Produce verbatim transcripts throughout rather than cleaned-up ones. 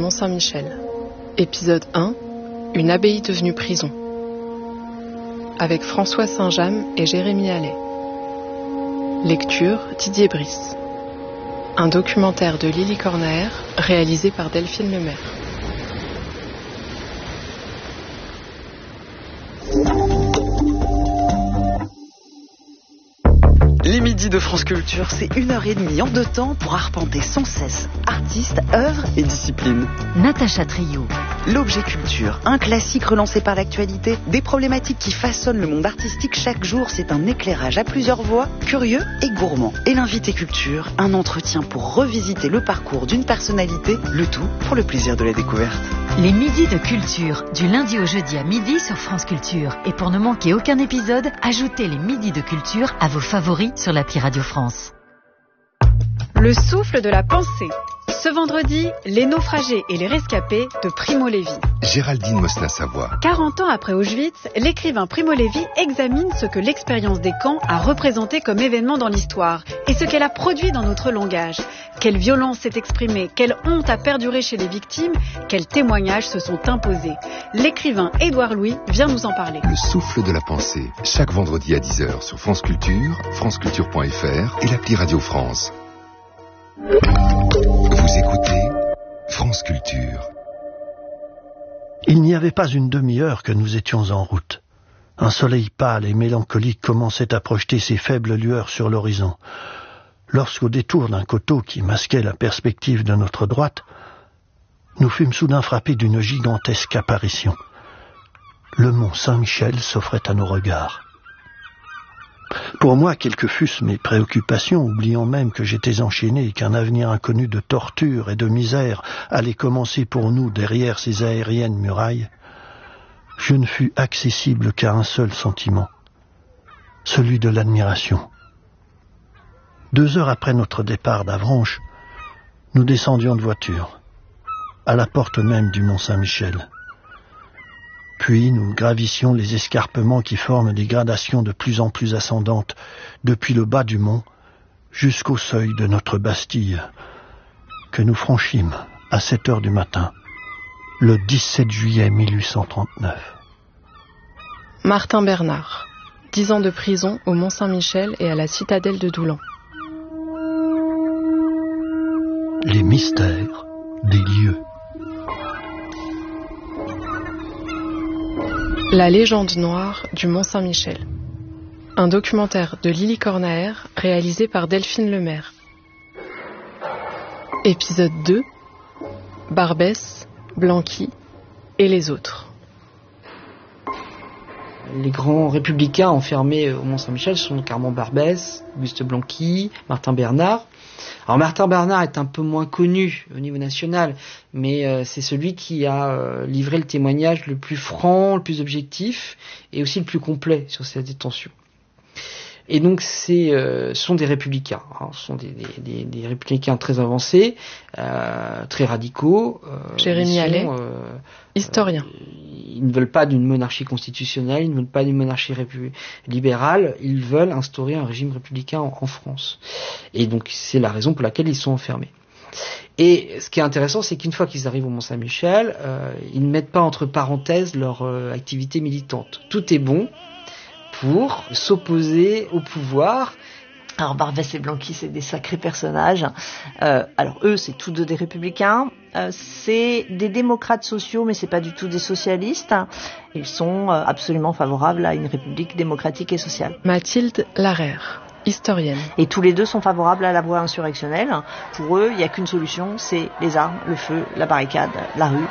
Mont-Saint-Michel. Épisode un, une abbaye devenue prison. Avec François Saint-James et Jérémy Allais. Lecture Didier Brice. Un documentaire de Lily Cornaer réalisé par Delphine Lemaire. Les midis de France Culture, c'est une heure et demie en deux temps pour arpenter sans cesse artistes, œuvres et disciplines. Natacha Trio. L'objet culture, un classique relancé par l'actualité, des problématiques qui façonnent le monde artistique chaque jour, c'est un éclairage à plusieurs voix, curieux et gourmand. Et l'invité culture, un entretien pour revisiter le parcours d'une personnalité, le tout pour le plaisir de la découverte. Les midis de culture, du lundi au jeudi à midi sur France Culture. Et pour ne manquer aucun épisode, ajoutez les midis de culture à vos favoris sur l'appli Radio France. Le souffle de la pensée. Ce vendredi, les naufragés et les rescapés de Primo Levi. Géraldine Mosna-Savoie. quarante ans après Auschwitz, l'écrivain Primo Levi examine ce que l'expérience des camps a représenté comme événement dans l'histoire et ce qu'elle a produit dans notre langage. Quelle violence s'est exprimée, quelle honte a perduré chez les victimes, quels témoignages se sont imposés. L'écrivain Édouard Louis vient nous en parler. Le souffle de la pensée, chaque vendredi à dix heures sur France Culture, franceculture point f r et l'appli Radio France. Vous écoutez France Culture. Il n'y avait pas une demi-heure que nous étions en route. Un soleil pâle et mélancolique commençait à projeter ses faibles lueurs sur l'horizon. Lorsqu'au détour d'un coteau qui masquait la perspective de notre droite, nous fûmes soudain frappés d'une gigantesque apparition. Le mont Saint-Michel s'offrait à nos regards. Pour moi, quelles que fussent mes préoccupations, oubliant même que j'étais enchaîné et qu'un avenir inconnu de torture et de misère allait commencer pour nous derrière ces aériennes murailles, je ne fus accessible qu'à un seul sentiment, celui de l'admiration. Deux heures après notre départ d'Avranches, nous descendions de voiture, à la porte même du mont Saint-Michel. Puis nous gravissions les escarpements qui forment des gradations de plus en plus ascendantes depuis le bas du mont jusqu'au seuil de notre Bastille, que nous franchîmes à sept heures du matin, le dix-sept juillet mille huit cent trente-neuf. Martin Bernard, dix ans de prison au mont Saint-Michel et à la citadelle de Doulan. Les mystères des lieux. La légende noire du mont Saint-Michel. Un documentaire de Lily Cornaer réalisé par Delphine Lemaire. Épisode deux. Barbès, Blanqui et les autres. Les grands républicains enfermés au mont Saint-Michel sont Armand Barbès, Auguste Blanqui, Martin Bernard. Alors Martin Bernard est un peu moins connu au niveau national, mais euh, c'est celui qui a euh, livré le témoignage le plus franc, le plus objectif et aussi le plus complet sur cette détention. Et donc c'est, euh, ce sont des républicains, hein, ce sont des, des, des, des républicains très avancés, euh, très radicaux. Euh, Jérémy Allais, euh, historien. Euh, ils ne veulent pas d'une monarchie constitutionnelle, ils ne veulent pas d'une monarchie répu- libérale, ils veulent instaurer un régime républicain en, en France. Et donc c'est la raison pour laquelle ils sont enfermés. Et ce qui est intéressant, c'est qu'une fois qu'ils arrivent au Mont-Saint-Michel, euh, ils ne mettent pas entre parenthèses leur euh, activité militante. Tout est bon pour s'opposer au pouvoir. Alors Barbès et Blanqui, c'est des sacrés personnages. Euh, alors eux, c'est tous deux des républicains. Euh, c'est des démocrates sociaux, mais c'est pas du tout des socialistes. Ils sont euh, absolument favorables à une république démocratique et sociale. Mathilde Larère, historienne. Et tous les deux sont favorables à la voie insurrectionnelle. Pour eux, il n'y a qu'une solution, c'est les armes, le feu, la barricade, la rue.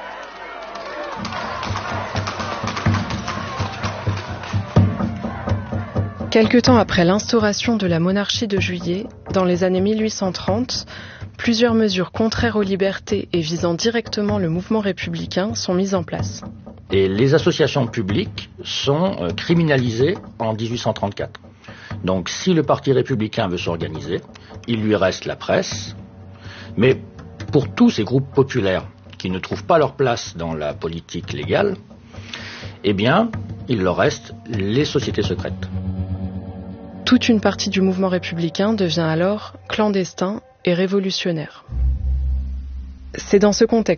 Quelque temps après l'instauration de la monarchie de Juillet, dans les années mille huit cent trente, plusieurs mesures contraires aux libertés et visant directement le mouvement républicain sont mises en place. Et les associations publiques sont euh, criminalisées en dix-huit cent trente-quatre. Donc si le Parti républicain veut s'organiser, il lui reste la presse, mais pour tous ces groupes populaires qui ne trouvent pas leur place dans la politique légale, eh bien, il leur reste les sociétés secrètes. Toute une partie du mouvement républicain devient alors clandestin et révolutionnaire. C'est dans ce contexte